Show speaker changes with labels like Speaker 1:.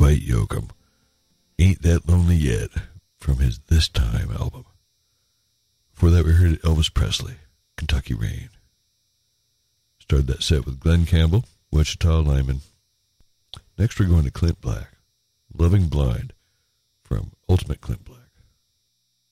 Speaker 1: Dwight Yoakam, Ain't That Lonely Yet, from his This Time album. Before that, we heard Elvis Presley, Kentucky Rain. Started that set with Glenn Campbell, Wichita Lineman. Next, we're going to Clint Black, Loving Blind, from Ultimate Clint Black.